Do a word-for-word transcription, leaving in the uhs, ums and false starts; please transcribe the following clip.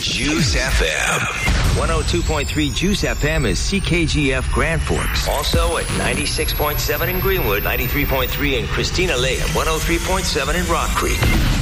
Juice F M. one oh two point three Juice F M is C K G F Grand Forks. Also at ninety-six point seven in Greenwood, ninety-three point three in Christina Lake, and one oh three point seven in Rock Creek.